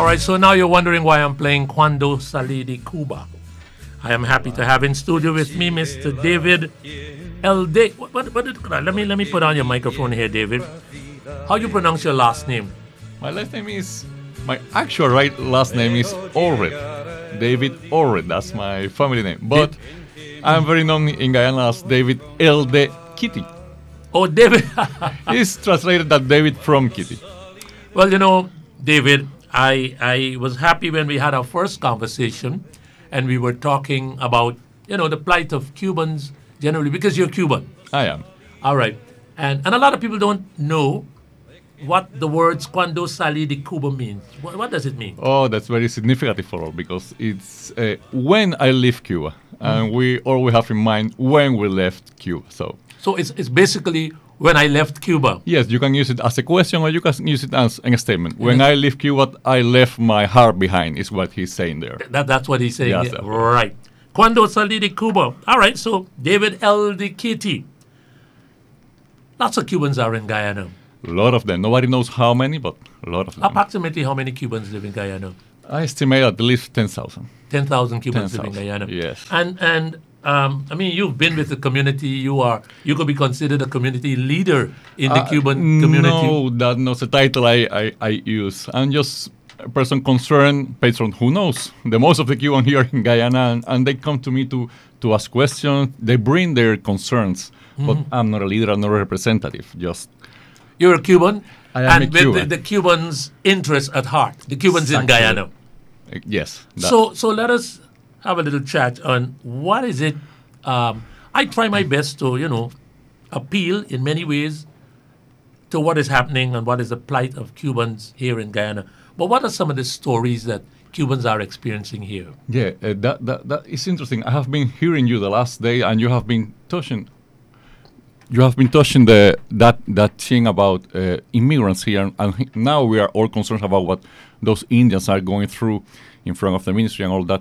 right, so now you're wondering why I'm playing Cuando Salí de Cuba. I am happy to have in studio with me Mr. David Elde. Let me put on your microphone here, David. How you pronounce your last name? My last name is my actual last name is Orred. David Orred. That's my family name. But I'm very known in Guyana as David Elde Kitty. Oh, David. It's translated that David from Kitty. Well, David, I was happy when we had our first conversation and we were talking about, the plight of Cubans generally, because you're Cuban. I am. All right. And a lot of people don't know what the words Cuando Salí de Cuba means. What does it mean? Oh, that's very significant for all because it's when I leave Cuba. And we always have in mind when we left Cuba. So it's basically when I left Cuba. Yes, you can use it as a question or you can use it as a statement. When I leave Cuba, I left my heart behind, is what he's saying there. That's what he's saying. Yes, yeah. Right. Cuando salí de Cuba. All right, so David Elde Kitty. Lots of Cubans are in Guyana. A lot of them. Nobody knows how many, but a lot of them. Approximately how many Cubans live in Guyana? I estimate at least 10,000. 10,000 Cubans 10,000, live in Guyana. yes. And you've been with the community. You could be considered a community leader in the Cuban community. No, that's not the title I use. I'm just a person concerned, patron who knows the most of the Cuban here in Guyana, and they come to me to ask questions. They bring their concerns, but I'm not a leader. I'm not a representative. You're a Cuban, I am and a Cuban. with the Cubans' interests at heart. The Cubans in Guyana. Yes. So let us have a little chat on what is it. I try my best to, appeal in many ways to what is happening and what is the plight of Cubans here in Guyana. But what are some of the stories that Cubans are experiencing here? Yeah, that is interesting. I have been hearing you the last day, and you have been touching. You have been touching that thing about immigrants here, and now we are all concerned about what those Indians are going through in front of the ministry and all that.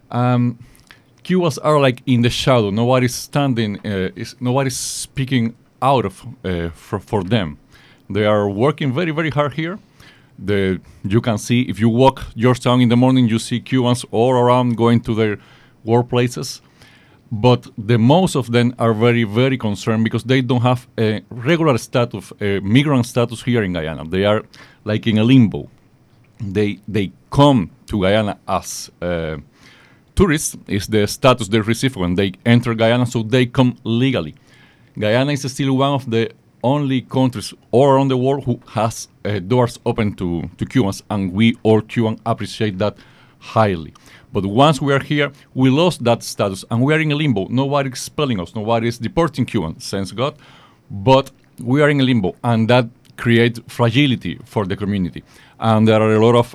Cubans are like in the shadow. Nobody's standing. Nobody's speaking out for them. They are working very, very hard here. You can see if you walk Georgetown in the morning, you see Cubans all around going to their workplaces. But the most of them are very, very concerned because they don't have a regular status, a migrant status here in Guyana. They are like in a limbo. They come to Guyana as tourists, is the status they receive when they enter Guyana, so they come legally. Guyana is still one of the only countries all around the world who has doors open to Cubans, and we all Cubans appreciate that highly. But once we are here, we lost that status, and we are in a limbo. Nobody is expelling us. Nobody is deporting Cubans, thanks God. But we are in a limbo, and that creates fragility for the community. And there are a lot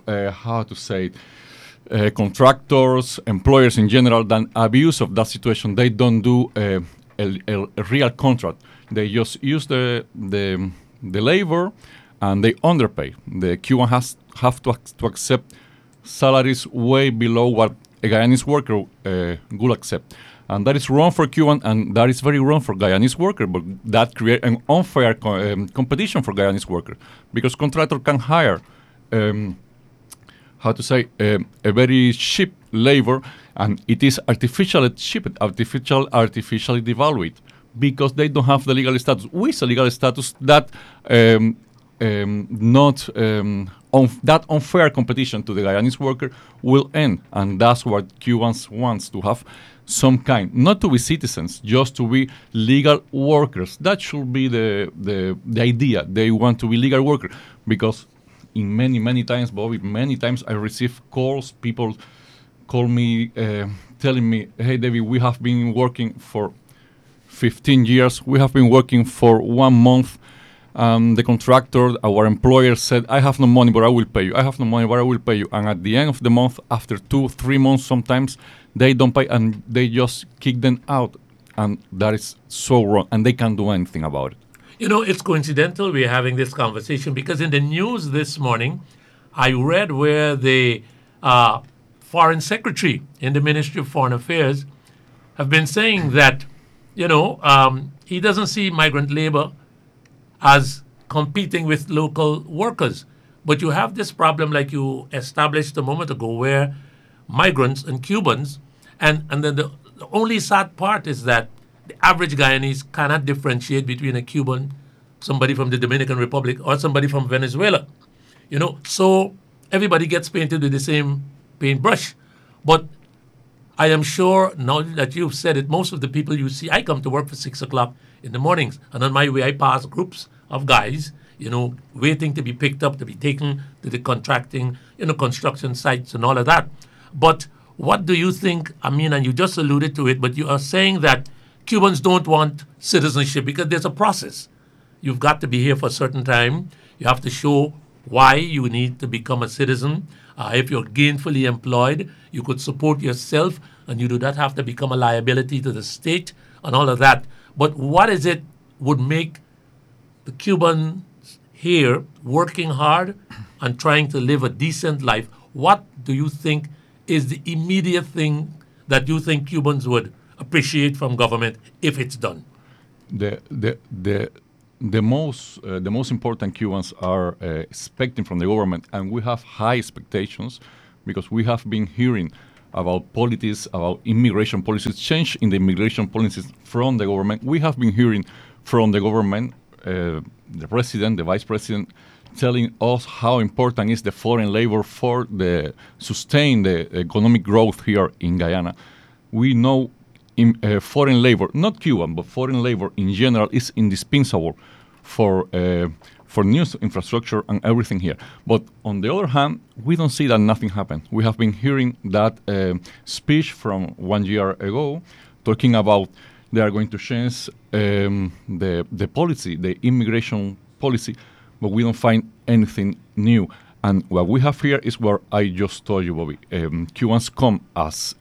of, contractors, employers in general, that abuse of that situation. They don't do a real contract. They just use the labor, and they underpay. The Cuban have to accept salaries way below what a Guyanese worker would accept. And that is wrong for Cuban, and that is very wrong for Guyanese worker, but that creates an unfair competition for Guyanese worker, because contractor can hire, a very cheap labor, and it is artificially cheap, artificially devalued, because they don't have the legal status. With a legal status that that unfair competition to the Guyanese worker will end, and that's what Cubans want to have some kind, not to be citizens, just to be legal workers. That should be the idea. They want to be legal workers, because in many times, Bobby, many times I receive calls, people call me telling me, hey David, we have been working for 15 years, we have been working for 1 month. The contractor, our employer, said, I have no money, but I will pay you. I have no money, but I will pay you. And at the end of the month, after 2-3 months sometimes, they don't pay, and they just kick them out. And that is so wrong, and they can't do anything about it. It's coincidental we're having this conversation because in the news this morning, I read where the foreign secretary in the Ministry of Foreign Affairs have been saying that, he doesn't see migrant labor as competing with local workers. But you have this problem, like you established a moment ago, where migrants and Cubans, and then the only sad part is that the average Guyanese cannot differentiate between a Cuban, somebody from the Dominican Republic, or somebody from Venezuela. So everybody gets painted with the same paintbrush. But I am sure now that you've said it, most of the people you see, I come to work for 6 o'clock in the mornings, and on my way I pass groups of guys, waiting to be picked up, to be taken to the contracting, construction sites and all of that. But what do you think? I mean, and you just alluded to it, but you are saying that Cubans don't want citizenship because there's a process. You've got to be here for a certain time. You have to show why you need to become a citizen. If you're gainfully employed, you could support yourself, and you do not have to become a liability to the state and all of that. But what is it would make the Cubans here working hard and trying to live a decent life? What do you think is the immediate thing that you think Cubans would appreciate from government if it's done? The most important Cubans are expecting from the government, and we have high expectations because we have been hearing about politics, about immigration policies, change in the immigration policies from the government. We have been hearing from the government, the president, the vice president, telling us how important is the foreign labor for the sustain the economic growth here in Guyana. We know foreign labor, not Cuban, but foreign labor in general is indispensable for new infrastructure and everything here. But on the other hand, we don't see that nothing happened. We have been hearing that speech from 1 year ago talking about they are going to change the policy, the immigration policy, but we don't find anything new. And what we have here is what I just told you, Bobby. Cubans come as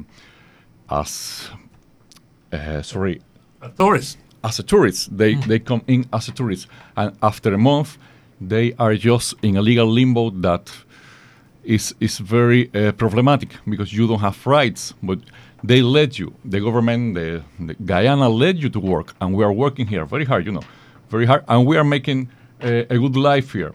A tourist. As a tourist. They come in as a tourist. And after a month, they are just in a legal limbo that is very problematic because you don't have rights. But they let you, the government, the Guyana let you to work. And we are working here very hard, very hard. And we are making a good life here.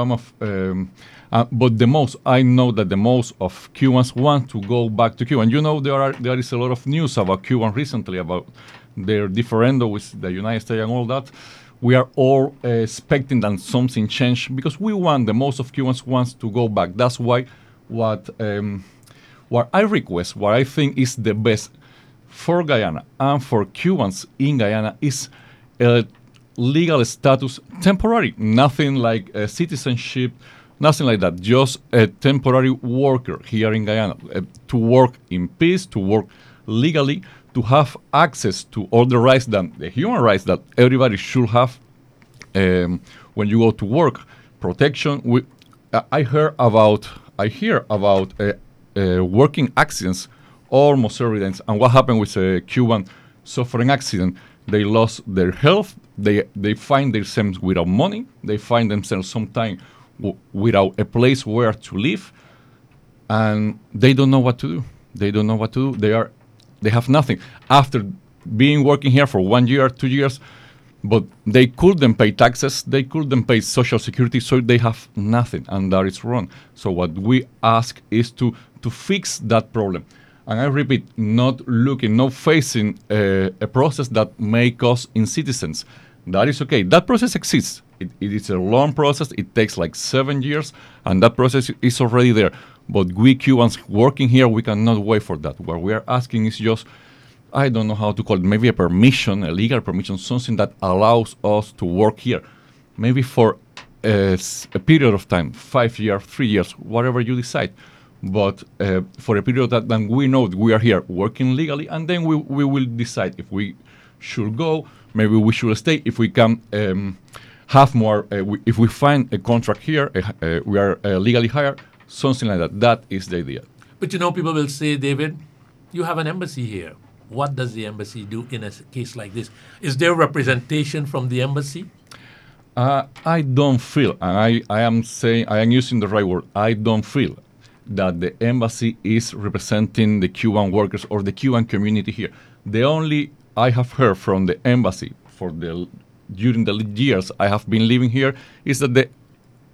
But I know that the most of Cubans want to go back to Cuba. And there is a lot of news about Cuba recently, about their differendo with the United States and all that. We are all expecting that something change because the most of Cubans wants to go back. That's why what I request, what I think is the best for Guyana and for Cubans in Guyana is legal status temporary, nothing like citizenship, nothing like that, just a temporary worker here in Guyana to work in peace, to work legally, to have access to all the rights, the human rights that everybody should have when you go to work, protection. I hear about working accidents almost every day. And what happened with a Cuban suffering accident? They lost their health. They find themselves without money. They find themselves sometimes without a place where to live, and they don't know what to do. They don't know what to do. They have nothing after being working here for 1 year, 2 years, but they couldn't pay taxes. They couldn't pay social security, so they have nothing, and that is wrong. So what we ask is to fix that problem. And I repeat, not facing a process that make us in citizens. That is okay. That process exists. It is a long process. It takes like 7 years, and that process is already there. But we Cubans working here, we cannot wait for that. What we are asking is just, I don't know how to call it, maybe a permission, a legal permission, something that allows us to work here. Maybe for a period of time, 5 years, 3 years, whatever you decide. But for a period that then we know that we are here working legally, and then we will decide if we should go, maybe we should stay, if we can have more, if we find a contract here, we are legally hired, something like that. That is the idea. But people will say, David, you have an embassy here. What does the embassy do in a case like this? Is there representation from the embassy? I don't feel, and I am using the right word, I don't feel that the embassy is representing the Cuban workers or the Cuban community here. The only I have heard from the embassy during the years I have been living here is that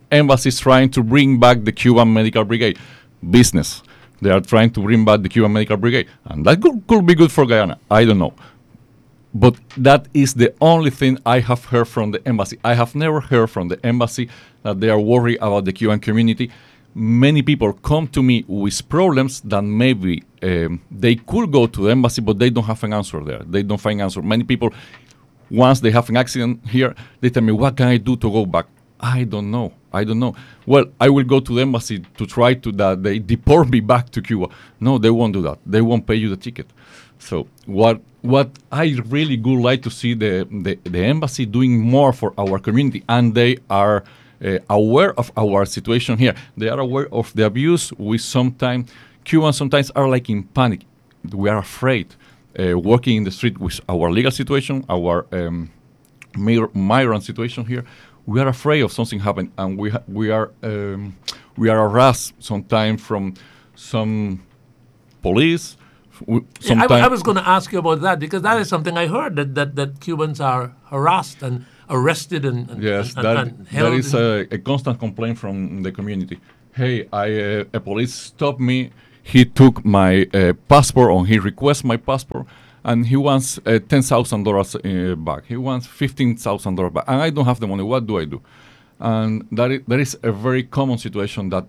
embassy is trying to bring back the Cuban Medical Brigade. Business. They are trying to bring back the Cuban Medical Brigade. And that could be good for Guyana. I don't know. But that is the only thing I have heard from the embassy. I have never heard from the embassy that they are worried about the Cuban community. Many people come to me with problems that maybe they could go to the embassy, but they don't have an answer there. They don't find answer. Many people, once they have an accident here, they tell me, what can I do to go back? I don't know. Well, I will go to the embassy to try to that they deport me back to Cuba. No, they won't do that. They won't pay you the ticket. So what I really would like to see the embassy doing more for our community, and they are aware of our situation here. They are aware of the abuse. Cubans sometimes are like in panic. We are afraid walking in the street with our legal situation, our migrant situation here. We are afraid of something happen, and we are harassed sometimes from some police. I was going to ask you about that, because that is something I heard, that Cubans are harassed and arrested and yes, and that is a constant complaint from the community. Hey, a police stopped me. He took my passport, or he requests my passport, and he wants $10,000 back. He wants $15,000 back, and I don't have the money. What do I do? And that is a very common situation that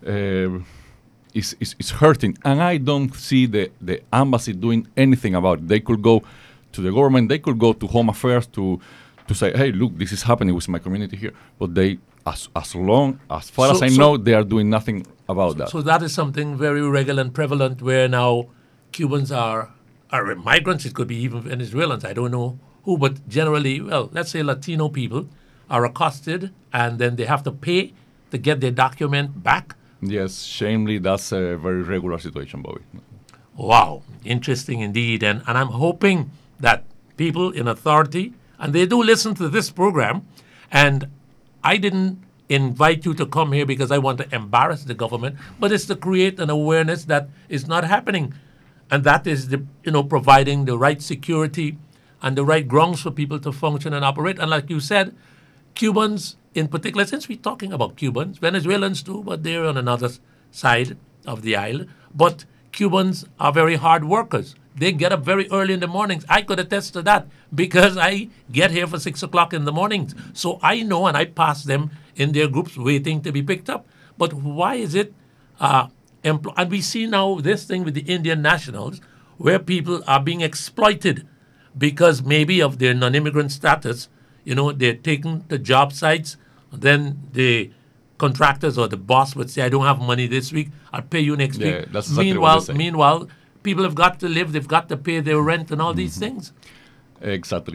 is hurting, and I don't see the embassy doing anything about it. They could go to the government. They could go to Home Affairs to say, hey, look, this is happening with my community here. But they, as far as I know, they are doing nothing about that. So that is something very regular and prevalent, where now Cubans are migrants. It could be even Venezuelans. I don't know who, but generally, well, let's say Latino people are accosted, and then they have to pay to get their document back. Yes, shamefully, that's a very regular situation, Bobby. Wow, interesting indeed. And I'm hoping that people in authority, and they do listen to this program, and I didn't invite you to come here because I want to embarrass the government, but it's to create an awareness that is not happening. And that is providing the right security and the right grounds for people to function and operate. And like you said, Cubans in particular, since we're talking about Cubans, Venezuelans too, but they're on another side of the aisle. But Cubans are very hard workers. They get up very early in the mornings. I could attest to that because I get here for 6 o'clock in the mornings. So I know, and I pass them in their groups waiting to be picked up. But why is it, and we see now this thing with the Indian nationals, where people are being exploited because maybe of their non-immigrant status. They're taken to job sites, then the contractors or the boss would say, I don't have money this week, I'll pay you next week. That's exactly what they say. Meanwhile, people have got to live, they've got to pay their rent and all these things. Exactly.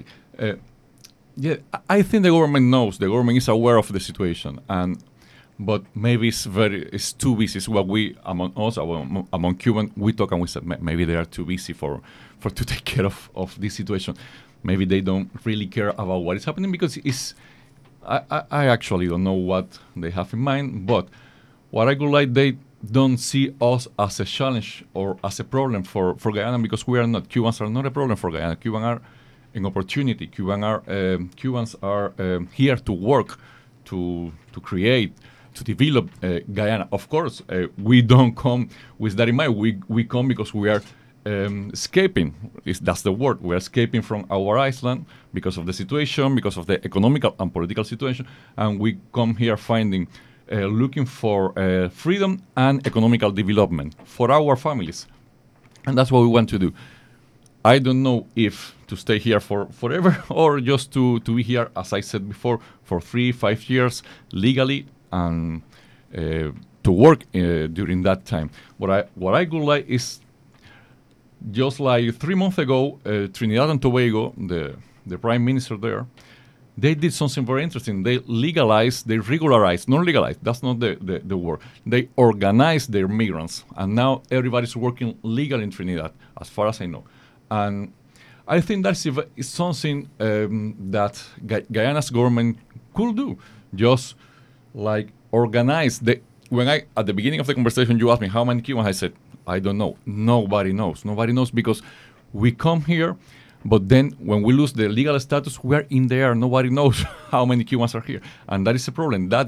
I think the government knows, the government is aware of the situation, but maybe it's too busy. It's what we, among us, among Cubans, we talk and we said, maybe they are too busy for to take care of this situation. Maybe they don't really care about what is happening, because I actually don't know what they have in mind, but what I would like, they don't see us as a challenge or as a problem for Guyana, because we are not. Cubans are not a problem for Guyana. Cubans are an opportunity. Cubans are here to work, to create, to develop Guyana. Of course, we don't come with that in mind. We come because we are escaping. That's the word. We're escaping from our island because of the situation, because of the economical and political situation, and we come here looking for freedom and economical development for our families, and that's what we want to do. I don't know if to stay here for forever or just to be here, as I said before, for 3-5 years legally and to work during that time. What I would like is, just like 3 months ago, Trinidad and Tobago, the prime minister there, they did something very interesting. They regularized, not legalized, that's not the word. They organized their migrants, and now everybody's working legal in Trinidad, as far as I know. And I think that's something that Guyana's government could do, just like organize. At the beginning of the conversation, you asked me how many Cubans, I said, I don't know. Nobody knows. Nobody knows, because we come here, but then when we lose the legal status, we are in there. Nobody knows how many Cubans are here. And that is a problem. That is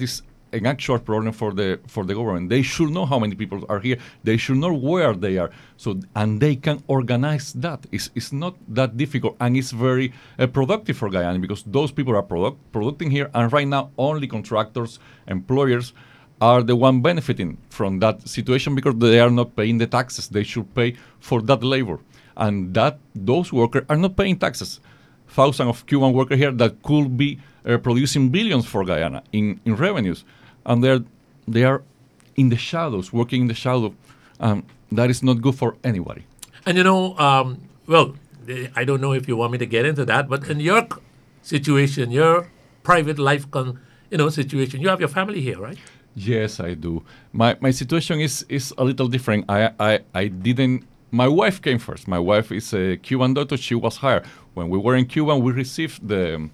an actual problem for the government. They should know how many people are here. They should know where they are. So and they can organize that. It's not that difficult, and it's very productive for Guyana because those people are producing here, and right now only contractors, employers are the one benefiting from that situation because they are not paying the taxes they should pay for that labor, and that those workers are not paying taxes. Thousands of Cuban workers here that could be producing billions for Guyana in revenues, and they are in the shadows, working in the shadow. That is not good for anybody. And well, I don't know if you want me to get into that, but in your situation, your private life situation, you have your family here, right? Yes, I do. My situation is a little different. I didn't. My wife came first. My wife is a Cuban doctor. She was hired when we were in Cuba. We received the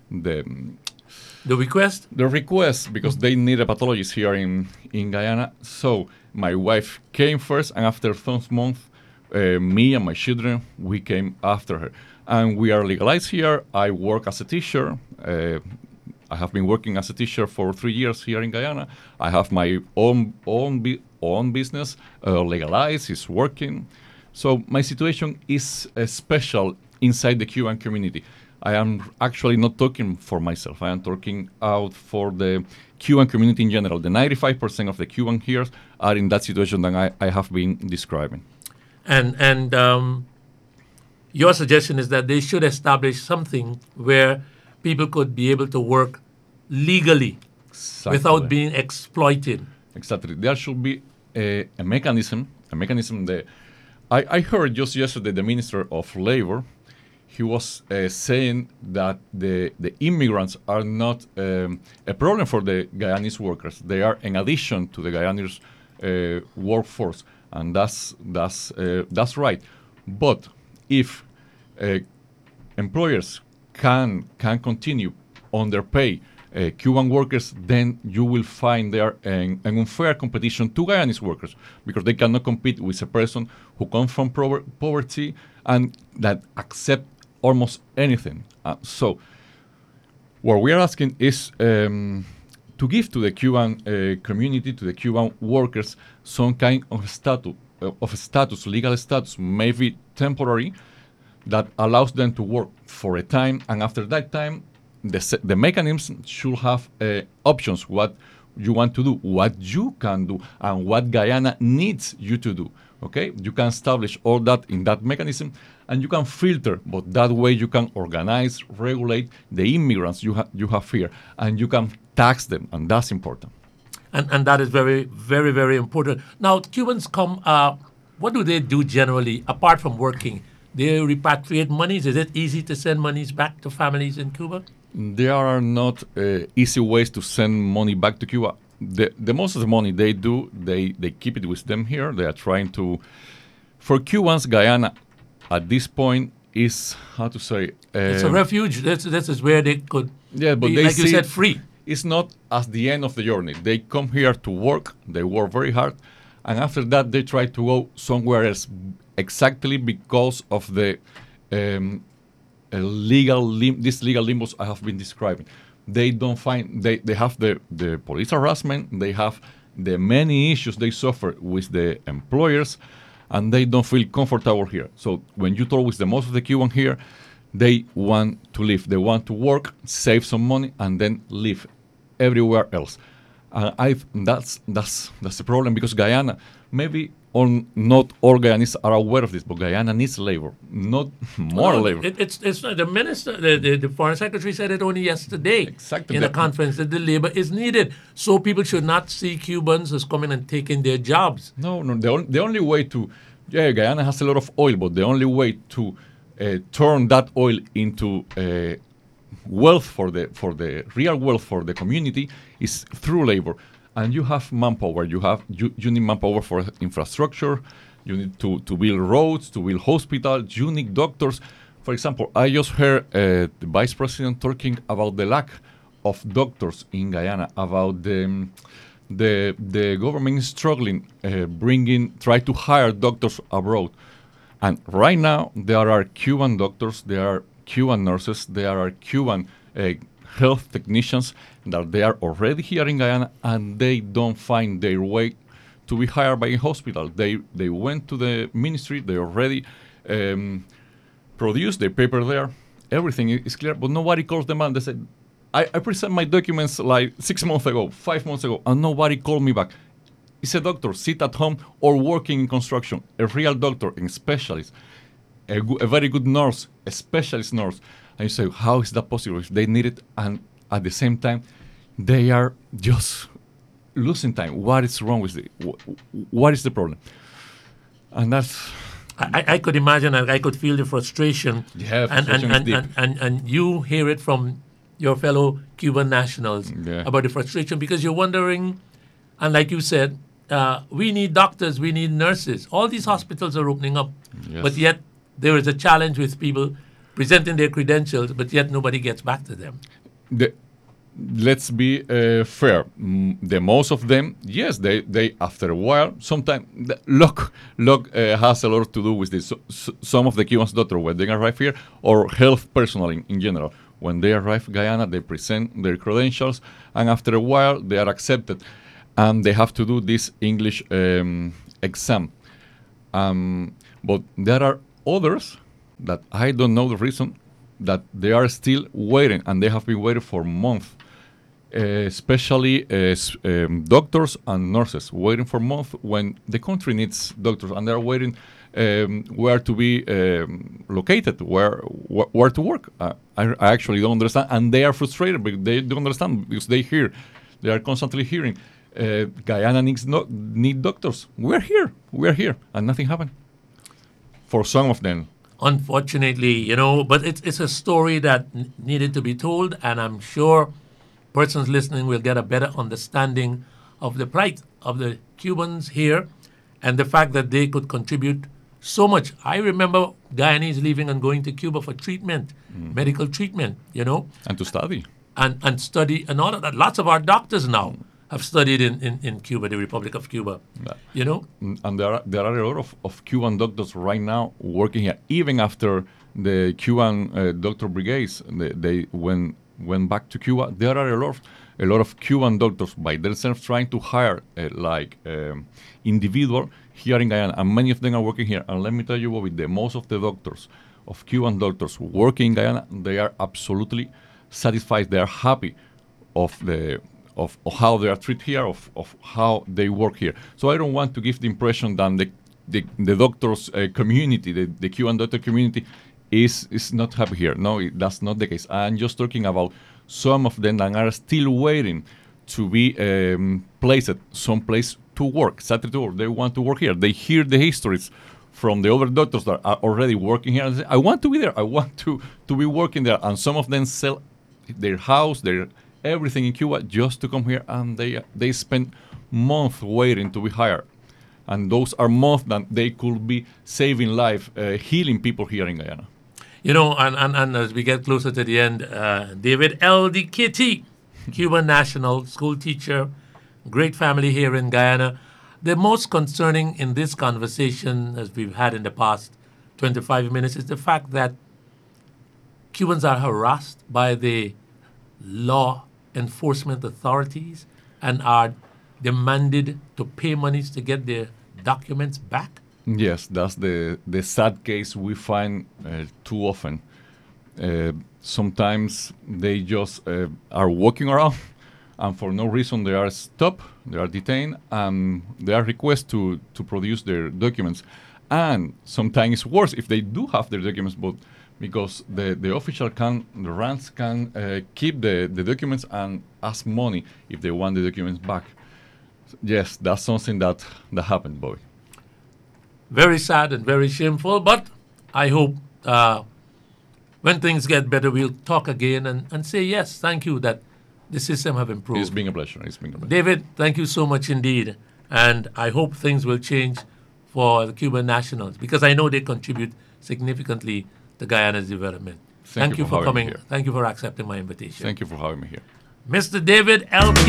request. The request because they need a pathologist here in Guyana. So my wife came first, and after some months, me and my children we came after her, and we are legalized here. I work as a teacher. I have been working as a teacher for 3 years here in Guyana. I have my own business legalized. It's working. So my situation is special inside the Cuban community. I am actually not talking for myself. I am talking out for the Cuban community in general. The 95% of the Cuban here are in that situation that I have been describing. And your suggestion is that they should establish something where people could be able to work legally without being exploited. Exactly. There should be a mechanism that I heard just yesterday the Minister of Labor. He was saying that the immigrants are not a problem for the Guyanese workers. They are an addition to the Guyanese workforce, and that's right. But if employers can continue on their pay Cuban workers, then you will find there an unfair competition to Guyanese workers because they cannot compete with a person who comes from poverty and that accept almost anything. So what we are asking is to give to the Cuban community, to the Cuban workers, some kind of status, legal status, maybe temporary, that allows them to work for a time, and after that time, the mechanism should have options, what you want to do, what you can do, and what Guyana needs you to do. Okay, you can establish all that in that mechanism, and you can filter, but that way you can organize, regulate the immigrants you have here, and you can tax them, and that's important. And that is very, very, very important. Now, Cubans come, what do they do generally, apart from working? They repatriate monies. Is it easy to send monies back to families in Cuba? There are not easy ways to send money back to Cuba. The most of the money they do, they keep it with them here. They are trying to. For Cubans, Guyana, at this point, is how to say. It's a refuge. This is where they could. Yeah, but be, they like you said, free. It's not at the end of the journey. They come here to work. They work very hard, and after that, they try to go somewhere else. Exactly because of the these legal limos I have been describing. They don't find they have the police harassment. They have the many issues they suffer with the employers, and they don't feel comfortable here. So when you talk with the most of the Cuban here, they want to live. They want to work, save some money, and then live everywhere else. That's the problem because Guyana, maybe not all Guyanese are aware of this, but Guyana needs labor, not more labor. It's the minister, the foreign secretary said it only yesterday Exactly. in a conference that the labor is needed. So people should not see Cubans as coming and taking their jobs. No. The only way to, Guyana has a lot of oil, but the only way to turn that oil into wealth for the real wealth for the community is through labor. And you have manpower. You need manpower for infrastructure. You need to build roads, to build hospitals. You need doctors. For example, I just heard the vice president talking about the lack of doctors in Guyana. About the government is struggling, try to hire doctors abroad. And right now there are Cuban doctors, there are Cuban nurses, there are Cuban health technicians that they are already here in Guyana and they don't find their way to be hired by a hospital. They went to the ministry, they already produced their paper there, everything is clear, but nobody calls them and they said, I present my documents like 6 months ago, 5 months ago, and nobody called me back. It's a doctor, sit at home or working in construction, a real doctor, a specialist, a very good nurse, a specialist nurse. And you say, how is that possible if they need it and at the same time they are just losing time? What is wrong with it? What is the problem? And that's... I could imagine and I could feel the frustration. Yeah, frustration is deep. And you hear it from your fellow Cuban nationals about the frustration because you're wondering, and like you said, we need doctors, we need nurses. All these hospitals are opening up, but yet there is a challenge with people presenting their credentials, but yet nobody gets back to them. Let's be fair. The most of them, yes, they after a while, sometimes luck has a lot to do with this. Some of the Cubans doctors, when they arrive here, or health personnel in general, when they arrive in Guyana, they present their credentials, and after a while, they are accepted, and they have to do this English exam. But there are others that I don't know the reason that they are still waiting, and they have been waiting for months. Especially doctors and nurses waiting for months when the country needs doctors, and they're waiting where to be located, where to work. I actually don't understand, and they are frustrated because they don't understand because they are constantly hearing Guyana need doctors. We're here, and nothing happened. For some of them, unfortunately, but it's a story that needed to be told, and I'm sure persons listening will get a better understanding of the plight of the Cubans here and the fact that they could contribute so much. I remember Guyanese leaving and going to Cuba for treatment, medical treatment, And to study. And study and all of that. Lots of our doctors now have studied in Cuba, the Republic of Cuba, And there are a lot of Cuban doctors right now working here, even after the Cuban doctor brigades, they went back to Cuba. There are a lot of Cuban doctors by themselves trying to hire individual here in Guyana, and many of them are working here. And let me tell you, Bobby, most of the doctors, of Cuban doctors working in Guyana, they are absolutely satisfied. They are happy of how they are treated here, of how they work here. So I don't want to give the impression that the doctors community, the Cuban doctor community, is not happy here. No, that's not the case. I'm just talking about some of them that are still waiting to be placed someplace to work, Saturday to work. They want to work here. They hear the histories from the other doctors that are already working here and say, I want to be there. I want to be working there. And some of them sell their house, their everything in Cuba just to come here, and they spend months waiting to be hired. And those are months that they could be saving life, healing people here in Guyana. And as we get closer to the end, David L. Kitty, Cuban national, school teacher, great family here in Guyana. The most concerning in this conversation, as we've had in the past 25 minutes, is the fact that Cubans are harassed by the law enforcement authorities and are demanded to pay monies to get their documents back. Yes, that's the sad case we find too often. Sometimes they just are walking around, and for no reason they are stopped, they are detained, and they are requested to produce their documents. And sometimes it's worse if they do have their documents, but because the official the ranch can keep the documents and ask money if they want the documents back. Yes, that's something that happened, boy. Very sad and very shameful, but I hope when things get better, we'll talk again and say, yes, thank you that the system have improved. It's been a pleasure. David, thank you so much indeed. And I hope things will change for the Cuban nationals, because I know they contribute significantly to Guyana's development. Thank you for coming. Thank you for accepting my invitation. Thank you for having me here. Mr. David L.